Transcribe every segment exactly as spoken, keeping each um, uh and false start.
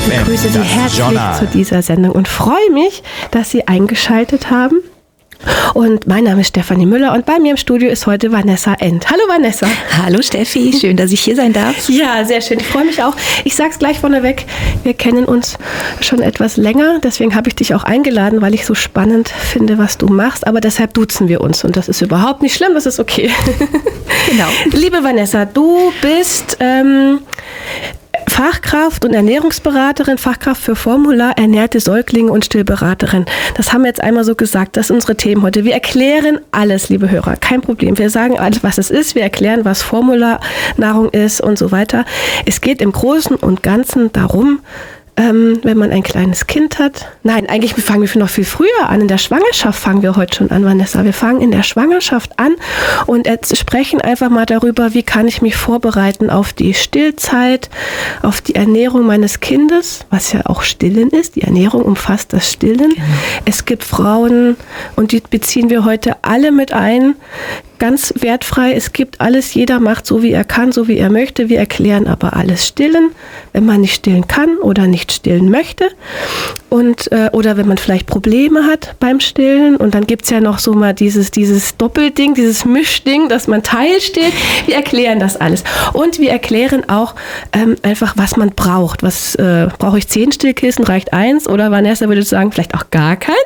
Ich begrüße Sie herzlich zu dieser Sendung und freue mich, dass Sie eingeschaltet haben. Und mein Name ist Stefanie Müller und bei mir im Studio ist heute Vanessa End. Hallo Vanessa. Hallo Steffi, schön, dass ich hier sein darf. Ja, sehr schön. Ich freue mich auch. Ich sage es gleich vorneweg, wir kennen uns schon etwas länger. Deswegen habe ich dich auch eingeladen, weil ich so spannend finde, was du machst. Aber deshalb duzen wir uns und das ist überhaupt nicht schlimm, das ist okay. Genau. Liebe Vanessa, du bist... Ähm, Fachkraft und Ernährungsberaterin, Fachkraft für Formular, ernährte Säuglinge und Stillberaterin. Das haben wir jetzt einmal so gesagt, das sind unsere Themen heute. Wir erklären alles, liebe Hörer, kein Problem. Wir sagen alles, was es ist, wir erklären, was Formularnahrung ist und so weiter. Es geht im Großen und Ganzen darum, Ähm, wenn man ein kleines Kind hat. Nein, eigentlich fangen wir noch viel früher an. In der Schwangerschaft fangen wir heute schon an, Vanessa. Wir fangen in der Schwangerschaft an und sprechen einfach mal darüber, wie kann ich mich vorbereiten auf die Stillzeit, auf die Ernährung meines Kindes, was ja auch Stillen ist. Die Ernährung umfasst das Stillen. Genau. Es gibt Frauen, und die beziehen wir heute alle mit ein, ganz wertfrei. Es gibt alles, jeder macht so, wie er kann, so wie er möchte. Wir erklären aber alles Stillen, wenn man nicht stillen kann oder nicht stillen möchte. Und, äh, oder wenn man vielleicht Probleme hat beim Stillen. Und dann gibt es ja noch so mal dieses, dieses Doppelding, dieses Mischding, dass man teilstillt. Wir erklären das alles. Und wir erklären auch ähm, einfach, was man braucht. Was äh, brauche ich? Zehn Stillkissen, reicht eins? Oder Vanessa würde sagen, vielleicht auch gar keins.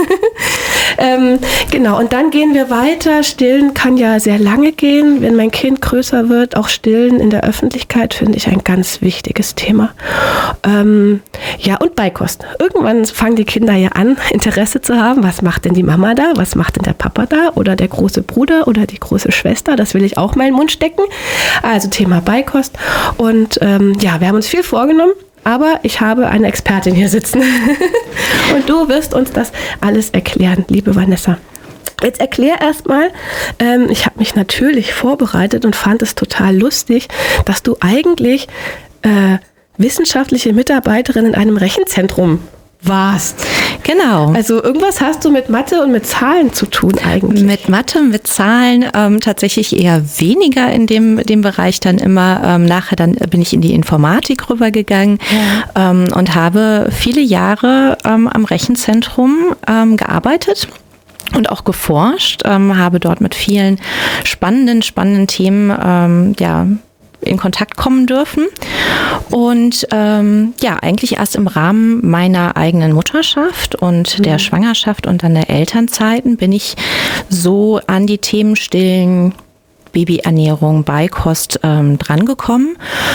ähm, genau, und dann gehen wir weiter. Stillen kann ja sehr lange gehen, wenn mein Kind größer wird. Auch Stillen in der Öffentlichkeit finde ich ein ganz wichtiges Thema. Ähm, ja, und Beikost. Irgendwann fangen die Kinder ja an, Interesse zu haben. Was macht denn die Mama da? Was macht denn der Papa da? Oder der große Bruder oder die große Schwester? Das will ich auch mal in den Mund stecken. Also Thema Beikost. Und ähm, ja, wir haben uns viel vorgenommen. Aber ich habe eine Expertin hier sitzen. Und du wirst uns das alles erklären, liebe Vanessa. Jetzt erklär erstmal, ähm, ich habe mich natürlich vorbereitet und fand es total lustig, dass du eigentlich äh, wissenschaftliche Mitarbeiterin in einem Rechenzentrum warst. Genau. Also irgendwas hast du mit Mathe und mit Zahlen zu tun eigentlich. Mit Mathe, mit Zahlen ähm, tatsächlich eher weniger in dem, dem Bereich dann immer. Ähm, nachher dann bin ich in die Informatik rübergegangen ja. ähm, und habe viele Jahre ähm, am Rechenzentrum ähm, gearbeitet. Und auch geforscht, ähm, habe dort mit vielen spannenden, spannenden Themen ähm, ja, in Kontakt kommen dürfen. Und ähm, ja, eigentlich erst im Rahmen meiner eigenen Mutterschaft und mhm. der Schwangerschaft und dann der Elternzeiten bin ich so an die Themen Stillen, Babyernährung, Beikost ähm, drangekommen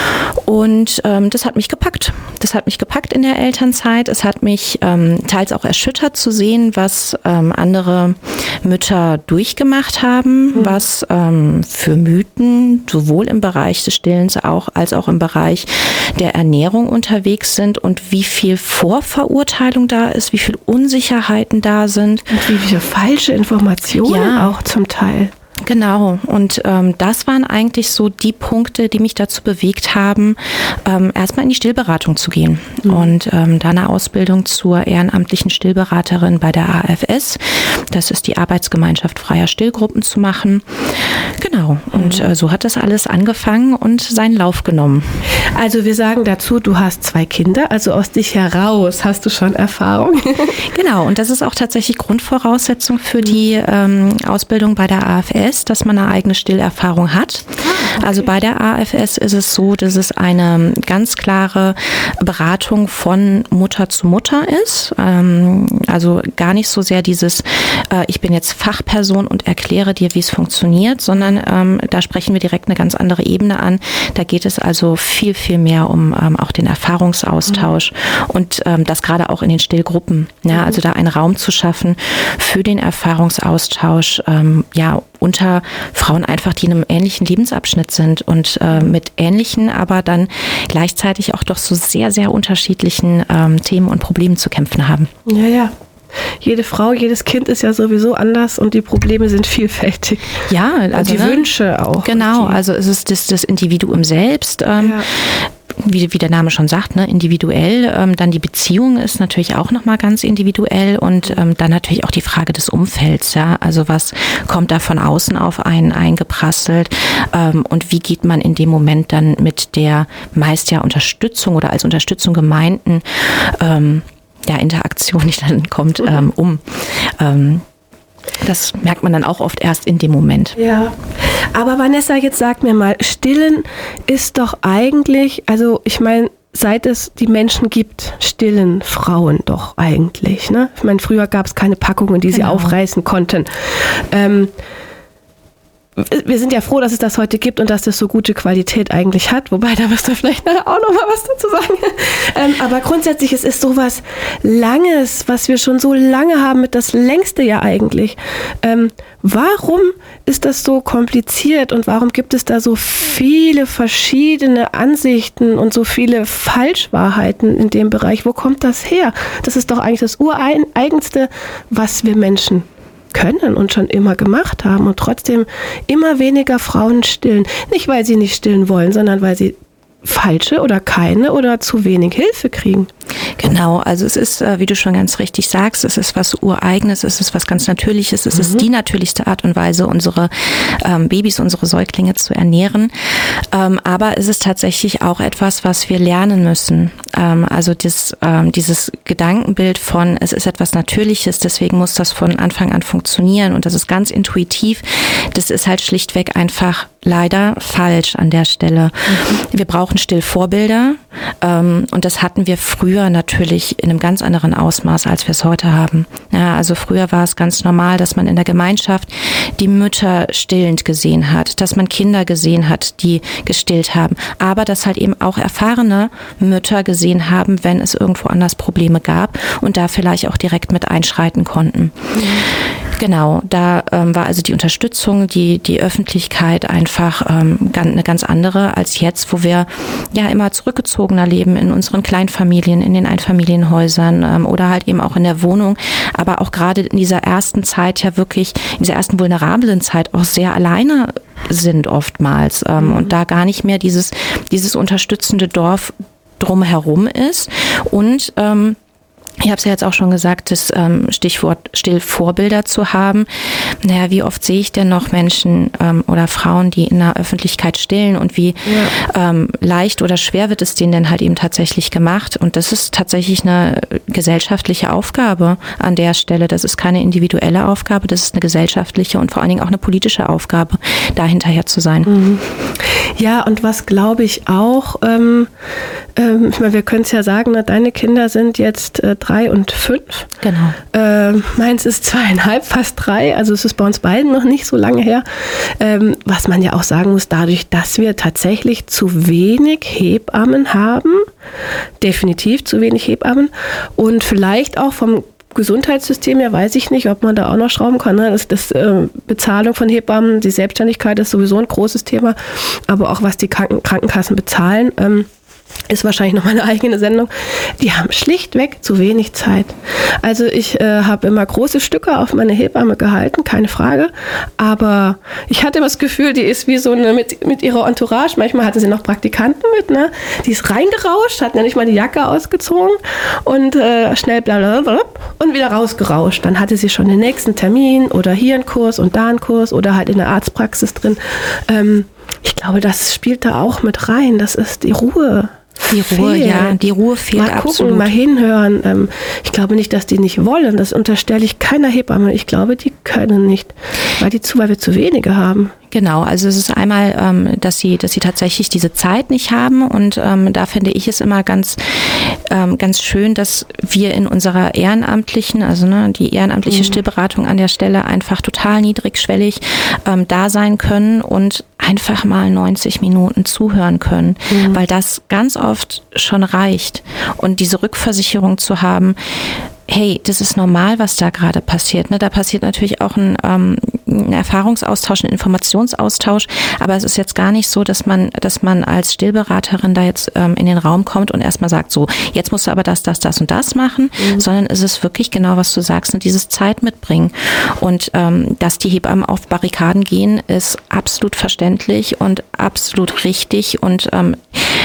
und ähm, das hat mich gepackt. Das hat mich gepackt in der Elternzeit. Es hat mich ähm, teils auch erschüttert zu sehen, was ähm, andere Mütter durchgemacht haben, mhm. was ähm, für Mythen sowohl im Bereich des Stillens auch als auch im Bereich der Ernährung unterwegs sind und wie viel Vorverurteilung da ist, wie viel Unsicherheiten da sind. Und wie viele falsche Informationen ja. auch zum Teil. Genau, und ähm, das waren eigentlich so die Punkte, die mich dazu bewegt haben, ähm, erstmal in die Stillberatung zu gehen mhm. und ähm, da eine Ausbildung zur ehrenamtlichen Stillberaterin bei der A F S, das ist die Arbeitsgemeinschaft freier Stillgruppen, zu machen. Genau, und mhm. äh, so hat das alles angefangen und seinen Lauf genommen. Also wir sagen dazu, du hast zwei Kinder, also aus dich heraus hast du schon Erfahrung. Genau, und das ist auch tatsächlich Grundvoraussetzung für die ähm, Ausbildung bei der A F S, dass man eine eigene Stillerfahrung hat. Ah, okay. Also bei der A F S ist es so, dass es eine ganz klare Beratung von Mutter zu Mutter ist. Ähm, also gar nicht so sehr dieses, äh, ich bin jetzt Fachperson und erkläre dir, wie es funktioniert, sondern ähm, da sprechen wir direkt eine ganz andere Ebene an. Da geht es also viel, viel mehr um ähm, auch den Erfahrungsaustausch mhm. und ähm, das gerade auch in den Stillgruppen. Ja, mhm. Also da einen Raum zu schaffen für den Erfahrungsaustausch, ähm, ja, unter Frauen einfach, die in einem ähnlichen Lebensabschnitt sind und äh, mit ähnlichen, aber dann gleichzeitig auch doch so sehr, sehr unterschiedlichen ähm, Themen und Problemen zu kämpfen haben. Ja, ja. Jede Frau, jedes Kind ist ja sowieso anders und die Probleme sind vielfältig. Ja, also und die ne? Wünsche auch. Genau, also es ist das, das Individuum selbst. Ähm, ja. wie, wie der Name schon sagt, ne, individuell. Ähm, dann die Beziehung ist natürlich auch nochmal ganz individuell und ähm, dann natürlich auch die Frage des Umfelds. Ja, also was kommt da von außen auf einen eingeprasselt ähm, und wie geht man in dem Moment dann mit der meist ja Unterstützung oder als Unterstützung gemeinten ähm, ja, Interaktion, die dann kommt, ähm, um. Ähm, Das merkt man dann auch oft erst in dem Moment. Ja, aber Vanessa, jetzt sag mir mal, Stillen ist doch eigentlich, also ich meine, seit es die Menschen gibt, stillen Frauen doch eigentlich. Ne? Ich meine, früher gab es keine Packungen, die sie genau. aufreißen konnten. Ähm, wir sind ja froh, dass es das heute gibt und dass das so gute Qualität eigentlich hat. Wobei, da wirst du vielleicht nachher auch noch mal was dazu sagen. Ähm, aber grundsätzlich, es ist sowas Langes, was wir schon so lange haben, mit das längste ja eigentlich. Ähm, warum ist das so kompliziert und warum gibt es da so viele verschiedene Ansichten und so viele Falschwahrheiten in dem Bereich? Wo kommt das her? Das ist doch eigentlich das Ureigenste, was wir Menschen können und schon immer gemacht haben und trotzdem immer weniger Frauen stillen. Nicht, weil sie nicht stillen wollen, sondern weil sie falsche oder keine oder zu wenig Hilfe kriegen. Genau, also es ist, wie du schon ganz richtig sagst, es ist was Ureigenes, es ist was ganz Natürliches, es mhm. ist die natürlichste Art und Weise, unsere ähm, Babys, unsere Säuglinge zu ernähren. Ähm, aber es ist tatsächlich auch etwas, was wir lernen müssen. Ähm, also das, ähm, dieses Gedankenbild von, es ist etwas Natürliches, deswegen muss das von Anfang an funktionieren und das ist ganz intuitiv, das ist halt schlichtweg einfach leider falsch an der Stelle. Mhm. Wir brauchen Stillvorbilder ähm, und das hatten wir früher natürlich in einem ganz anderen Ausmaß, als wir es heute haben. Ja, also früher war es ganz normal, dass man in der Gemeinschaft die Mütter stillend gesehen hat, dass man Kinder gesehen hat, die gestillt haben, aber dass halt eben auch erfahrene Mütter gesehen haben, wenn es irgendwo anders Probleme gab und da vielleicht auch direkt mit einschreiten konnten. Mhm. Genau, da ähm, war also die Unterstützung, die die Öffentlichkeit einfach ähm, eine ganz andere als jetzt, wo wir ja immer zurückgezogener leben in unseren Kleinfamilien, in den Einfamilienhäusern ähm, oder halt eben auch in der Wohnung, aber auch gerade in dieser ersten Zeit ja wirklich, in dieser ersten vulnerablen Zeit auch sehr alleine sind oftmals ähm, mhm. und da gar nicht mehr dieses, dieses unterstützende Dorf drumherum ist und ähm, ich habe es ja jetzt auch schon gesagt, das ähm, Stichwort Stillvorbilder zu haben. Naja, wie oft sehe ich denn noch Menschen ähm, oder Frauen, die in der Öffentlichkeit stillen und wie ja. ähm, leicht oder schwer wird es denen denn halt eben tatsächlich gemacht? Und das ist tatsächlich eine gesellschaftliche Aufgabe an der Stelle. Das ist keine individuelle Aufgabe, das ist eine gesellschaftliche und vor allen Dingen auch eine politische Aufgabe, da hinterher zu sein. Mhm. Ja, und was glaube ich auch, ähm, ähm, ich meine, wir können es ja sagen, ne, deine Kinder sind jetzt äh, drei und fünf. Genau. Äh, meins ist zweieinhalb, fast drei. Also es ist bei uns beiden noch nicht so lange her. Ähm, was man ja auch sagen muss, dadurch, dass wir tatsächlich zu wenig Hebammen haben, definitiv zu wenig Hebammen und vielleicht auch vom Gesundheitssystem, ja, weiß ich nicht, ob man da auch noch schrauben kann. Ne? Das, das äh, Bezahlung von Hebammen, die Selbstständigkeit ist sowieso ein großes Thema, aber auch was die Kranken, Krankenkassen bezahlen, ähm, ist wahrscheinlich noch mal eine eigene Sendung. Die haben schlichtweg zu wenig Zeit. Also ich äh, habe immer große Stücke auf meine Hebamme gehalten, keine Frage. Aber ich hatte immer das Gefühl, die ist wie so eine mit, mit ihrer Entourage. Manchmal hatten sie noch Praktikanten mit, ne? Die ist reingerauscht, hat nämlich mal die Jacke ausgezogen und äh, schnell blablabla und wieder rausgerauscht. Dann hatte sie schon den nächsten Termin oder hier einen Kurs und da einen Kurs oder halt in der Arztpraxis drin. Ähm, ich glaube, das spielt da auch mit rein. Das ist die Ruhe. Die Ruhe, fehlt. ja, die Ruhe fehlt mal gucken, absolut. Mal hinhören. Ähm, ich glaube nicht, dass die nicht wollen. Das unterstelle ich keiner Hebamme. Ich glaube, die können nicht, weil die zu, weil wir zu wenige haben. Genau, also es ist einmal, ähm, dass sie, dass sie tatsächlich diese Zeit nicht haben und ähm, da finde ich es immer ganz, ähm, ganz schön, dass wir in unserer ehrenamtlichen, also ne, die ehrenamtliche mhm. Stillberatung an der Stelle einfach total niedrigschwellig ähm, da sein können und einfach mal neunzig Minuten zuhören können, mhm. weil das ganz oft schon reicht und diese Rückversicherung zu haben, hey, das ist normal, was da gerade passiert. Ne? Da passiert natürlich auch ein, ähm, ein Erfahrungsaustausch, ein Informationsaustausch, aber es ist jetzt gar nicht so, dass man, dass man als Stillberaterin da jetzt ähm, in den Raum kommt und erstmal sagt, so, jetzt musst du aber das, das, das und das machen, mhm. sondern es ist wirklich genau, was du sagst, und dieses Zeit mitbringen. Und ähm, dass die Hebammen auf Barrikaden gehen, ist absolut verständlich und absolut richtig und ähm,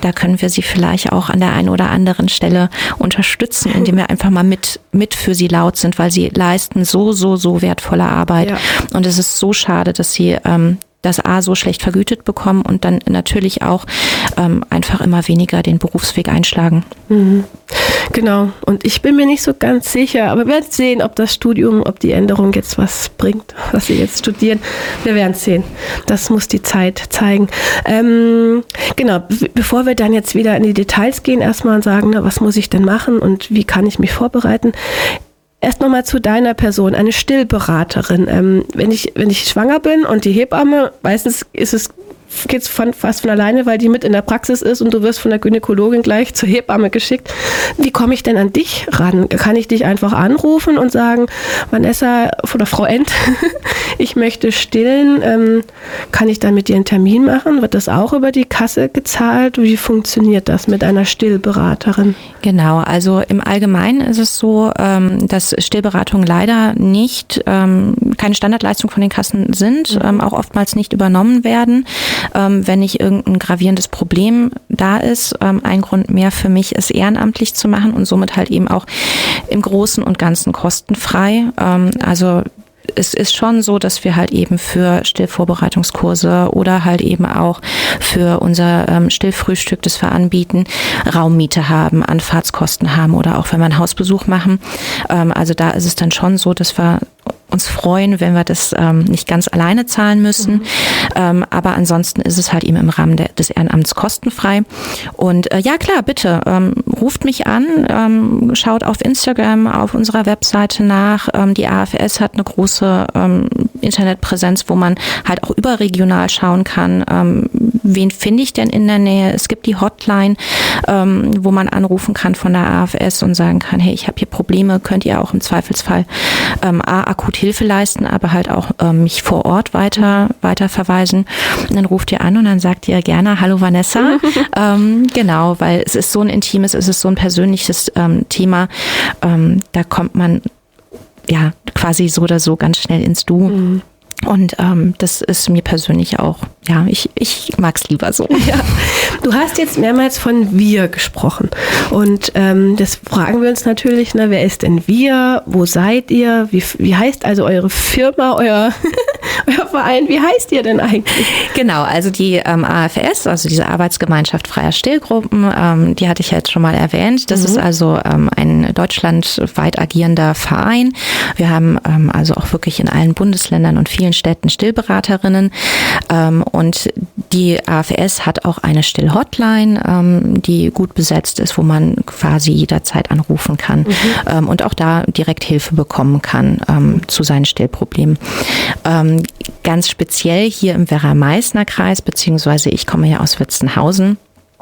da können wir sie vielleicht auch an der einen oder anderen Stelle unterstützen, indem wir einfach mal mit, mit für sie laut sind, weil sie leisten so, so, so wertvolle Arbeit. Ja. Und es ist so schade, dass sie ähm, das A so schlecht vergütet bekommen und dann natürlich auch ähm, einfach immer weniger den Berufsweg einschlagen. Mhm. Genau. Und ich bin mir nicht so ganz sicher, aber wir werden sehen, ob das Studium, ob die Änderung jetzt was bringt, was sie jetzt studieren. Wir werden es sehen. Das muss die Zeit zeigen. Ähm, genau. B- bevor wir dann jetzt wieder in die Details gehen, erstmal sagen, na, was muss ich denn machen und wie kann ich mich vorbereiten? Erst nochmal zu deiner Person, eine Stillberaterin. Ähm, wenn ich, wenn ich schwanger bin und die Hebamme, meistens ist es, geht's von, fast von alleine, weil die mit in der Praxis ist und du wirst von der Gynäkologin gleich zur Hebamme geschickt. Wie komme ich denn an dich ran? Kann ich dich einfach anrufen und sagen, Vanessa oder Frau End, ich möchte stillen, ähm, kann ich dann mit dir einen Termin machen? Wird das auch über die Kasse gezahlt? Wie funktioniert das mit einer Stillberaterin? Genau, also im Allgemeinen ist es so, dass Stillberatungen leider nicht, keine Standardleistung von den Kassen sind, mhm. auch oftmals nicht übernommen werden. Wenn nicht irgendein gravierendes Problem da ist, ein Grund mehr für mich ist, ehrenamtlich zu machen und somit halt eben auch im Großen und Ganzen kostenfrei. Also es ist schon so, dass wir halt eben für Stillvorbereitungskurse oder halt eben auch für unser ähm, Stillfrühstück, das wir anbieten, Raummiete haben, Anfahrtskosten haben oder auch wenn wir einen Hausbesuch machen. Ähm, also da ist es dann schon so, dass wir uns freuen, wenn wir das ähm, nicht ganz alleine zahlen müssen. Mhm. Ähm, aber ansonsten ist es halt eben im Rahmen der, des Ehrenamts kostenfrei. Und äh, ja klar, bitte, ähm, ruft mich an, ähm, schaut auf Instagram, auf unserer Webseite nach. Ähm, die A F S hat eine große ähm, Internetpräsenz, wo man halt auch überregional schauen kann, ähm, wen finde ich denn in der Nähe. Es gibt die Hotline, ähm, wo man anrufen kann von der A F S und sagen kann, hey, ich habe hier Probleme, könnt ihr auch im Zweifelsfall ähm, A, akut Hilfe leisten, aber halt auch ähm, mich vor Ort weiter, weiter verweisen. Und dann ruft ihr an und dann sagt ihr gerne, hallo Vanessa. ähm, genau, weil es ist so ein intimes, es ist so ein persönliches ähm, Thema. Ähm, da kommt man ja quasi so oder so ganz schnell ins Du. Mhm. Und ähm, das ist mir persönlich auch, ja, ich, ich mag es lieber so. Ja. Du hast jetzt mehrmals von wir gesprochen und ähm, das fragen wir uns natürlich, ne, wer ist denn wir, wo seid ihr, wie, wie heißt also eure Firma, euer, euer Verein, wie heißt ihr denn eigentlich? Genau, also die ähm, A F S, also diese Arbeitsgemeinschaft freier Stillgruppen, ähm, die hatte ich jetzt schon mal erwähnt. Das mhm. ist also ähm, ein deutschlandweit agierender Verein. Wir haben ähm, also auch wirklich in allen Bundesländern und vielen Städten Stillberaterinnen ähm, und die A F S hat auch eine Stillhotline, ähm, die gut besetzt ist, wo man quasi jederzeit anrufen kann mhm. ähm, und auch da direkt Hilfe bekommen kann ähm, zu seinen Stillproblemen. Ähm, ganz speziell hier im Werra-Meißner-Kreis, beziehungsweise ich komme ja aus Witzenhausen.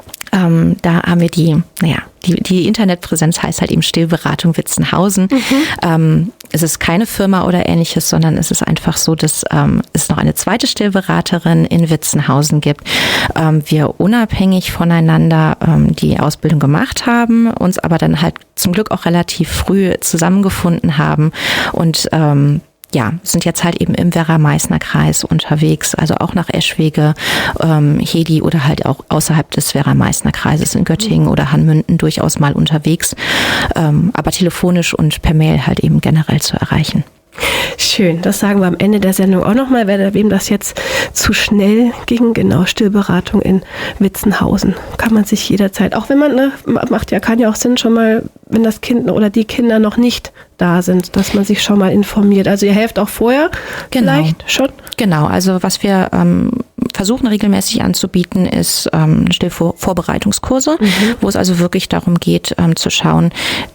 Ähm, da haben wir die, naja, die, die Internetpräsenz heißt halt eben Stillberatung Witzenhausen. Mhm. Ähm, es ist keine Firma oder ähnliches, sondern es ist einfach so, dass ähm, es noch eine zweite Stillberaterin in Witzenhausen gibt. Ähm, wir unabhängig voneinander ähm, die Ausbildung gemacht haben, uns aber dann halt zum Glück auch relativ früh zusammengefunden haben und ähm, ja, sind jetzt halt eben im Werra-Meißner-Kreis unterwegs, also auch nach Eschwege, ähm, Hedi oder halt auch außerhalb des Werra-Meißner-Kreises in Göttingen oder Hanmünden durchaus mal unterwegs, ähm, aber telefonisch und per Mail halt eben generell zu erreichen. Schön, das sagen wir am Ende der Sendung auch nochmal, wer wem das jetzt zu schnell ging, genau, Stillberatung in Witzenhausen. Kann man sich jederzeit, auch wenn man, ne, macht ja, kann ja auch Sinn schon mal, wenn das Kind oder die Kinder noch nicht da sind, dass man sich schon mal informiert. Also ihr helft auch vorher genau. vielleicht schon? Genau, also was wir ähm, versuchen regelmäßig anzubieten, ist ähm, Stillvorbereitungskurse, mhm. wo es also wirklich darum geht, ähm, zu schauen,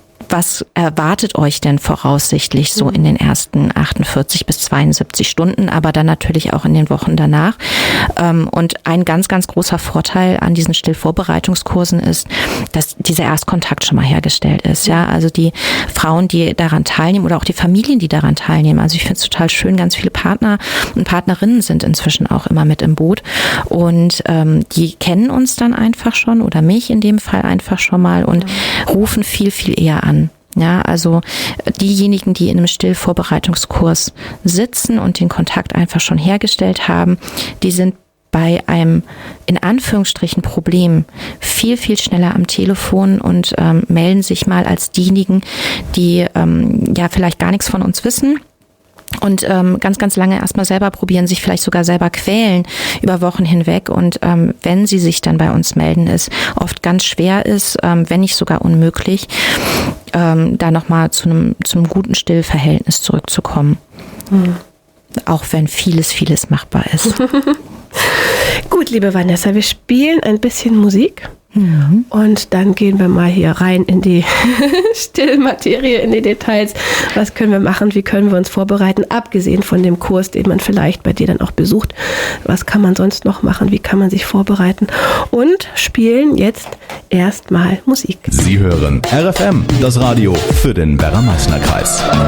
was erwartet euch denn voraussichtlich so in den ersten achtundvierzig bis zweiundsiebzig Stunden, aber dann natürlich auch in den Wochen danach? Und ein ganz, ganz großer Vorteil an diesen Stillvorbereitungskursen ist, dass dieser Erstkontakt schon mal hergestellt ist. Ja, also die Frauen, die daran teilnehmen oder auch die Familien, die daran teilnehmen. Also ich finde es total schön, ganz viele Partner und Partnerinnen sind inzwischen auch immer mit im Boot und ähm, die kennen uns dann einfach schon oder mich in dem Fall einfach schon mal und ja. rufen viel, viel eher an. Ja, also diejenigen, die in einem Stillvorbereitungskurs sitzen und den Kontakt einfach schon hergestellt haben, die sind bei einem in Anführungsstrichen Problem viel, viel schneller am Telefon und ähm, melden sich mal als diejenigen, die ähm, ja vielleicht gar nichts von uns wissen. Und ähm, ganz, ganz lange erstmal selber probieren, sich vielleicht sogar selber quälen über Wochen hinweg. Und ähm, wenn sie sich dann bei uns melden, es oft ganz schwer ist, ähm, wenn nicht sogar unmöglich, ähm, da nochmal zu einem, zu einem guten Stillverhältnis zurückzukommen. Mhm. Auch wenn vieles, vieles machbar ist. Gut, liebe Vanessa, wir spielen ein bisschen Musik. Mhm. Und dann gehen wir mal hier rein in die Stillmaterie, in die Details. Was können wir machen? Wie können wir uns vorbereiten? Abgesehen von dem Kurs, den man vielleicht bei dir dann auch besucht. Was kann man sonst noch machen? Wie kann man sich vorbereiten? Und spielen jetzt erstmal Musik. Sie hören R F M, das Radio für den Werra-Meißner-Kreis.